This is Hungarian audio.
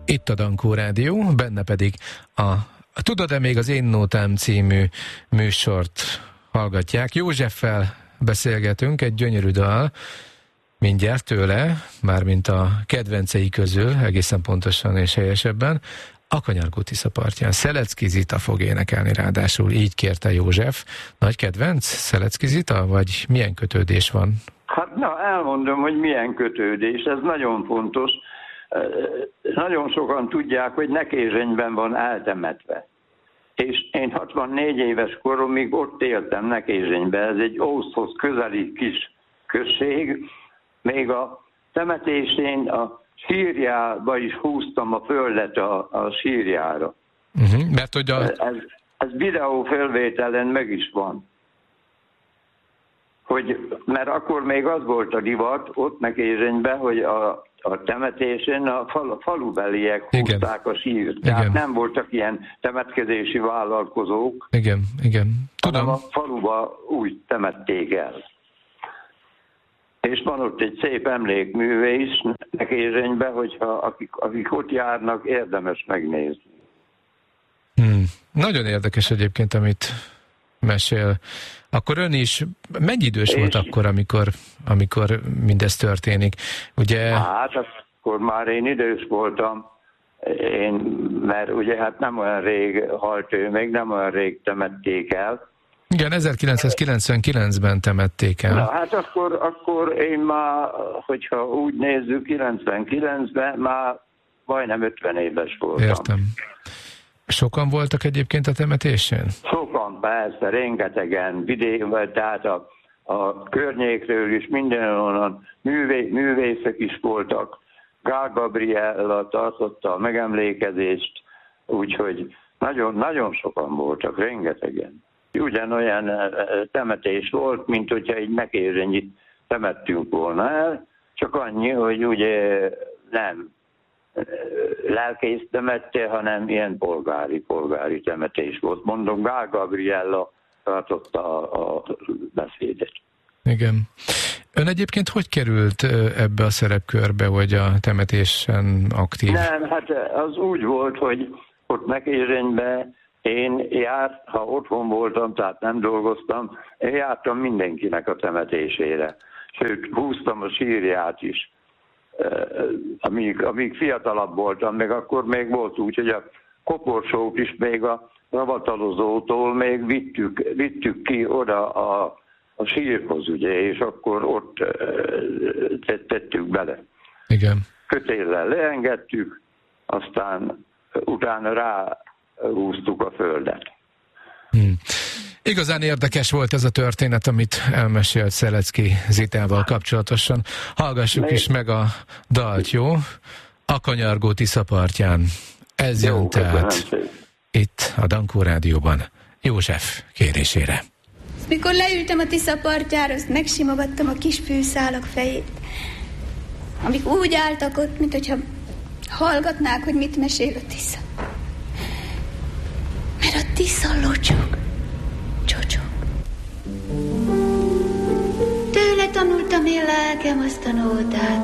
Itt a Dankó Rádió, benne pedig a Tudod-e még az Én Nótám című műsort hallgatják. Józseffel beszélgetünk, egy gyönyörű dal mindjárt tőle, mármint a kedvencei közül, egészen pontosan és helyesebben, a Kanyargó Tisza partján. Szelecki Zita fog énekelni, ráadásul így kérte József. Nagy kedvenc Szelecki Zita, vagy milyen kötődés van? Hát elmondom, hogy milyen kötődés, ez nagyon fontos. Nagyon sokan tudják, hogy Nekézsenyben van eltemetve. És én 64 éves koromig ott éltem Nekézsenyben, ez egy Ószhoz közeli kis község. Még a temetésén a sírjába is húztam a földet a sírjára. Mert hogy ez videófelvételen meg is van. Mert akkor még az volt a divat ott Nekézsenyben, hogy a temetésen a falubeliek húzták a sírt. Tehát nem voltak ilyen temetkezési vállalkozók, igen. hanem a faluba úgy temették el. És van ott egy szép emlékművész Nekézsenyben, hogyha akik ott járnak, érdemes megnézni. Nagyon érdekes egyébként, amit mesél. Akkor ön is mennyi idős volt akkor, amikor mindez történik? Ugye... Hát akkor már én idős voltam, mert ugye hát nem olyan rég halt ő, még nem olyan rég temették el. Igen, 1999-ben temették el. Na hát akkor én már, hogyha úgy nézzük, 99-ben már majdnem 50 éves voltam. Értem. Sokan voltak egyébként a temetésén? Sokan, persze, rengetegen, tehát a környékről is mindenhonnan művészek is voltak. Gál Gabriella tartotta a megemlékezést, úgyhogy nagyon sokan voltak, rengetegen. Ugyanolyan temetés volt, mint hogyha egy Nekézsenyit temettünk volna el, csak annyi, hogy ugye nem lelkész temette, hanem ilyen polgári temetés volt. Mondom, Gál Gabriella tartotta a beszédet. Igen. Ön egyébként hogy került ebbe a szerepkörbe, hogy a temetésen aktív? Nem, hát az úgy volt, hogy ott Nekézsenyben én ha otthon voltam, tehát nem dolgoztam, én jártam mindenkinek a temetésére. Sőt, húztam a sírját is. Amíg fiatalabb voltam, meg akkor még volt úgy, hogy a koporsót is még a ravatalozótól még vittük ki oda a sírhoz, ugye, és akkor ott tettük bele. Igen. Kötéllel leengedtük, aztán utána ráhúztuk a földet. Igazán érdekes volt ez a történet, amit elmesélt Szelecki Zitával kapcsolatosan. Hallgassuk is meg a dalt, jó? A Kanyargó Tisza partján. Ez jön tehát itt a Dankó Rádióban József kérésére. Mikor leültem a Tisza partjára, azt megsimogattam a kis fűszálak fejét, amik úgy álltak ott, mint hogyha hallgatnák, hogy mit mesél a Tisza. Mert a Tisza locsog, csocsog. Tőle tanultam én lelkem azt a nótát,